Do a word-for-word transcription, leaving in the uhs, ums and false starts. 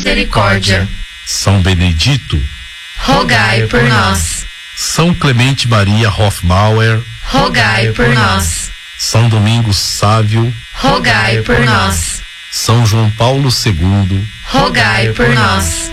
misericórdia. São Benedito, rogai por nós. São Clemente Maria Hofmauer, rogai por nós. São Domingos Sávio, rogai por nós. São João Paulo segundo, rogai por nós.